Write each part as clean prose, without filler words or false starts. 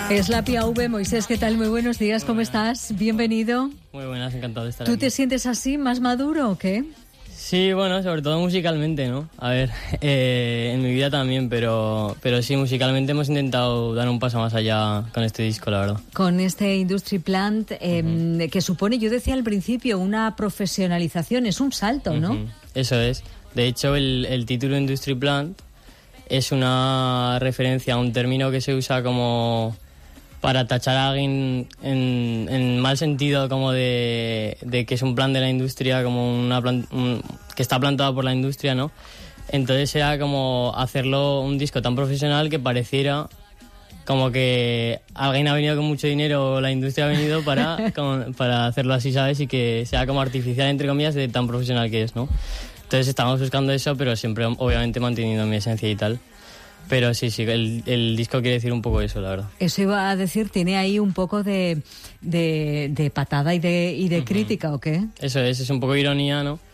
Slappy AV, Moisés, ¿qué tal? Muy buenos días, ¿cómo estás? Bienvenido. Muy buenas, encantado de estar aquí. ¿Tú te sientes así, más maduro o qué? Sí, bueno, sobre todo musicalmente, ¿no? A ver, en mi vida también, pero sí, musicalmente hemos intentado dar un paso más allá con este disco, la verdad. Con este Industry Plant, que supone, yo decía al principio, una profesionalización, es un salto, ¿no? Eso es. De hecho, el título Industry Plant es una referencia a un término que se usa como para tachar a alguien en mal sentido, como de que es un plan de la industria, como que está plantado por la industria, ¿no? Entonces era como hacerlo un disco tan profesional que pareciera como que alguien ha venido con mucho dinero o la industria ha venido para hacerlo así, ¿sabes? Y que sea como artificial, entre comillas, de tan profesional que es, ¿no? Entonces estamos buscando eso, pero siempre obviamente manteniendo mi esencia y tal. Pero sí, el disco quiere decir un poco eso, la verdad. Eso iba a decir, ¿tiene ahí un poco de patada y de crítica o qué? Eso es un poco ironía, ¿no?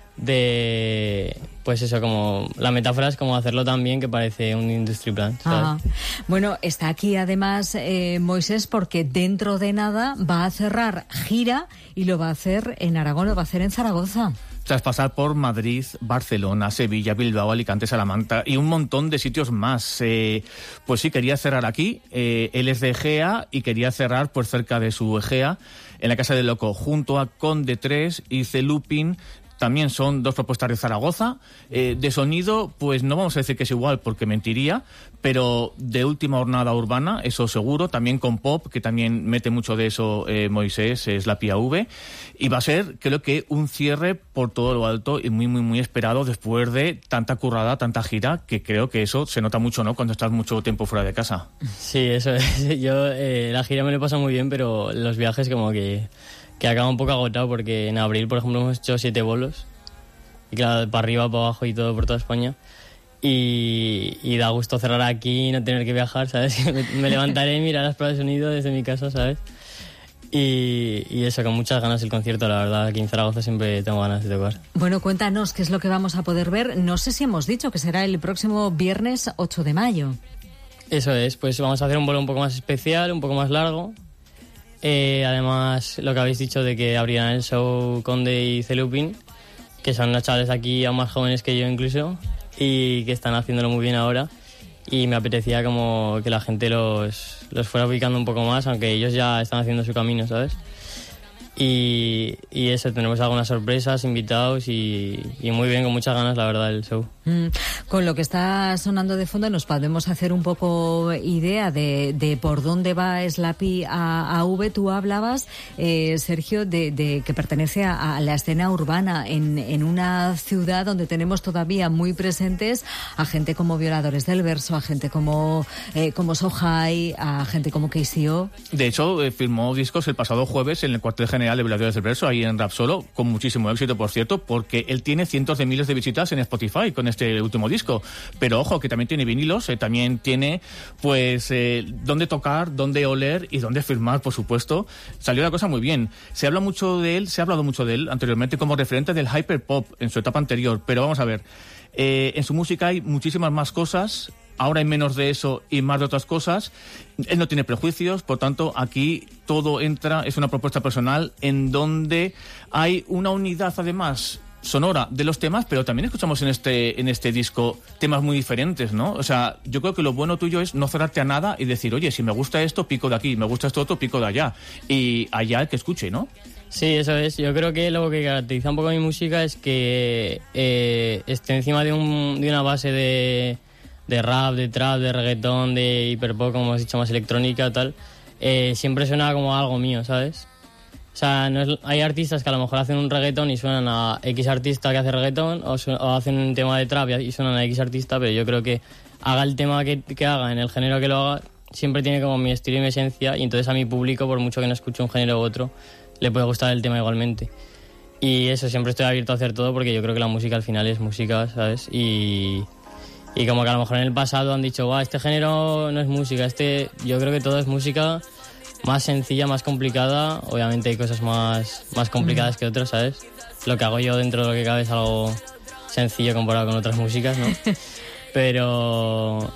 Pues eso, como la metáfora es como hacerlo tan bien que parece un industry plant, ¿sabes? Bueno, está aquí además Moisés, porque dentro de nada va a cerrar gira y lo va a hacer en Aragón, lo va a hacer en Zaragoza. Tras pasar por Madrid, Barcelona, Sevilla, Bilbao, Alicante, Salamanca y un montón de sitios más. Pues sí, quería cerrar aquí. Él es de Egea y quería cerrar pues cerca de su Egea, en la Casa del Loco, junto a Conde 3 y Celupin. También son dos propuestas de Zaragoza. De sonido, pues no vamos a decir que es igual porque mentiría, pero de última hornada urbana, eso seguro. También con pop, que también mete mucho de eso Moisés, Slappy AV. Y va a ser, creo que, un cierre por todo lo alto y muy, muy, muy esperado después de tanta currada, tanta gira, que creo que eso se nota mucho, ¿no?, cuando estás mucho tiempo fuera de casa. Sí, eso es. Yo la gira me lo he pasado muy bien, pero los viajes como que acaba un poco agotado, porque en abril, por ejemplo, hemos hecho 7 bolos. Y claro, para arriba, para abajo y todo por toda España. Y da gusto cerrar aquí y no tener que viajar, ¿sabes? Me levantaré y mirar las pruebas de sonido desde mi casa, ¿sabes? Y eso, con muchas ganas el concierto, la verdad. Aquí en Zaragoza siempre tengo ganas de tocar. Bueno, cuéntanos qué es lo que vamos a poder ver. No sé si hemos dicho que será el próximo viernes 8 de mayo. Eso es, pues vamos a hacer un bolo un poco más especial, un poco más largo. Además, lo que habéis dicho de que abrirán el show Conde y Celupin, que son los chavales aquí aún más jóvenes que yo incluso, y que están haciéndolo muy bien ahora, y me apetecía como que la gente los fuera ubicando un poco más, aunque ellos ya están haciendo su camino, ¿sabes? Y eso, tenemos algunas sorpresas, invitados y muy bien, con muchas ganas, la verdad, el show. Con lo que está sonando de fondo nos podemos hacer un poco idea de por dónde va Slappy AV. Tú hablabas, Sergio, de que pertenece a la escena urbana en una ciudad donde tenemos todavía muy presentes a gente como Violadores del Verso, a gente como Sohai, a gente como KCO. De hecho, firmó discos el pasado jueves en el cuartel general de Violadores del Verso, ahí en Rap Solo, con muchísimo éxito, por cierto, porque él tiene cientos de miles de visitas en Spotify con este último disco. Pero ojo, que también tiene vinilos, también tiene pues dónde tocar, dónde oler y dónde firmar, por supuesto. Salió la cosa muy bien. Se ha hablado mucho de él anteriormente como referente del hyperpop en su etapa anterior, pero vamos a ver, en su música hay muchísimas más cosas. Ahora hay menos de eso y más de otras cosas. Él no tiene prejuicios, por tanto, aquí todo entra, es una propuesta personal en donde hay una unidad, además, sonora de los temas, pero también escuchamos en este disco temas muy diferentes, ¿no? O sea, yo creo que lo bueno tuyo es no cerrarte a nada y decir, oye, si me gusta esto, pico de aquí, me gusta esto otro, pico de allá. Y allá el que escuche, ¿no? Sí, eso es. Yo creo que lo que caracteriza un poco mi música es que esté encima de una base de rap, de trap, de reggaetón, de hiperpop, como hemos dicho, más electrónica, tal. Siempre suena como algo mío, ¿sabes? O sea, hay artistas que a lo mejor hacen un reggaetón y suenan a X artista que hace reggaetón, o hacen un tema de trap y suenan a X artista, pero yo creo que haga el tema que haga, en el género que lo haga, siempre tiene como mi estilo y mi esencia, y entonces a mi público, por mucho que no escuche un género u otro, le puede gustar el tema igualmente. Y eso, siempre estoy abierto a hacer todo, porque yo creo que la música al final es música, ¿sabes? Y como que a lo mejor en el pasado han dicho, este género no es música, yo creo que todo es música más sencilla, más complicada. Obviamente hay cosas más complicadas que otras, ¿sabes? Lo que hago yo dentro de lo que cabe es algo sencillo comparado con otras músicas, ¿no? Pero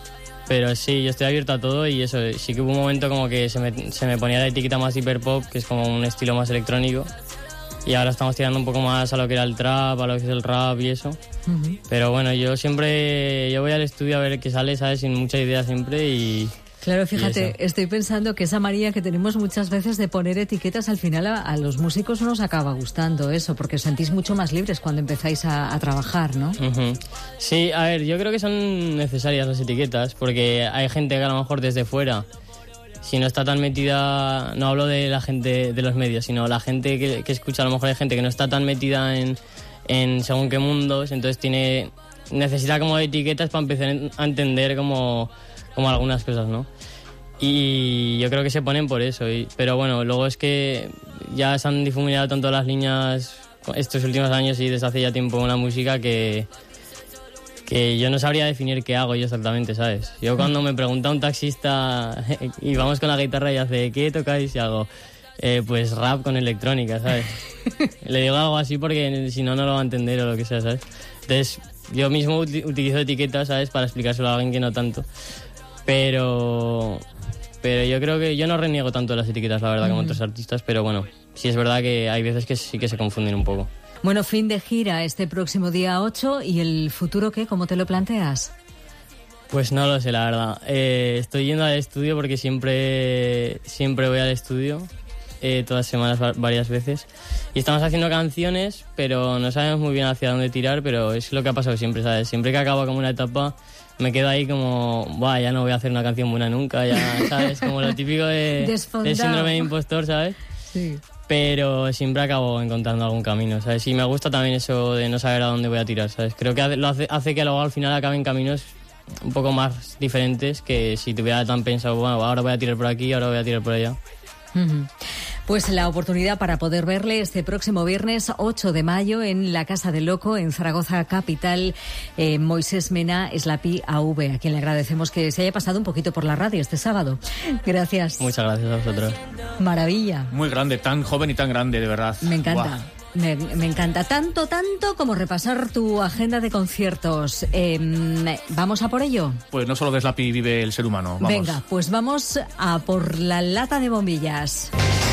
Pero sí, yo estoy abierto a todo y eso, sí que hubo un momento como que se me ponía la etiqueta más hiperpop, que es como un estilo más electrónico. Y ahora estamos tirando un poco más a lo que era el trap, a lo que es el rap y eso. Uh-huh. Pero bueno, yo voy al estudio a ver qué sale, ¿sabes? Sin mucha idea siempre y... Claro, fíjate, estoy pensando que esa manía que tenemos muchas veces de poner etiquetas, al final a los músicos nos acaba gustando eso, porque os sentís mucho más libres cuando empezáis a trabajar, ¿no? Uh-huh. Sí, a ver, yo creo que son necesarias las etiquetas, porque hay gente que a lo mejor desde fuera, si no está tan metida, no hablo de la gente de los medios, sino la gente que escucha, a lo mejor hay gente que no está tan metida en según qué mundos, entonces necesita como etiquetas para empezar a entender como algunas cosas, ¿no? Y yo creo que se ponen por eso. Pero bueno, luego es que ya se han difuminado tanto las líneas estos últimos años y desde hace ya tiempo en la música que yo no sabría definir qué hago yo exactamente, ¿sabes? Yo cuando me pregunta un taxista y vamos con la guitarra y hace ¿qué tocáis? Y hago pues rap con electrónica, ¿sabes? Le digo algo así porque si no, no lo va a entender o lo que sea, ¿sabes? Entonces yo mismo utilizo etiquetas, ¿sabes? Para explicárselo a alguien que no tanto. Pero yo creo que yo no reniego tanto las etiquetas, la verdad, como otros artistas, pero bueno, sí es verdad que hay veces que sí que se confunden un poco. Bueno, fin de gira este próximo día 8, ¿y el futuro qué? ¿Cómo te lo planteas? Pues no lo sé, la verdad. Estoy yendo al estudio porque siempre voy al estudio, todas las semanas varias veces. Y estamos haciendo canciones, pero no sabemos muy bien hacia dónde tirar, pero es lo que ha pasado siempre, ¿sabes? Siempre que acabo como una etapa... me quedo ahí como, ya no voy a hacer una canción buena nunca, ya, ¿sabes? Como lo típico de síndrome de impostor, ¿sabes? Sí. Pero siempre acabo encontrando algún camino, ¿sabes? Y me gusta también eso de no saber a dónde voy a tirar, ¿sabes? Creo que hace que luego al final acaben caminos un poco más diferentes que si tuviera tan pensado, bueno, ahora voy a tirar por aquí, ahora voy a tirar por allá. Uh-huh. Pues la oportunidad para poder verle este próximo viernes 8 de mayo en la Casa del Loco, en Zaragoza capital. Moisés Mena, Slappy AV, a quien le agradecemos que se haya pasado un poquito por la radio este sábado. Gracias. Muchas gracias a vosotros. Maravilla. Muy grande, tan joven y tan grande, de verdad. Me encanta. Me encanta tanto como repasar tu agenda de conciertos. ¿Vamos a por ello? Pues no solo de Slappy vive el ser humano. Vamos. Venga, pues vamos a por la lata de bombillas.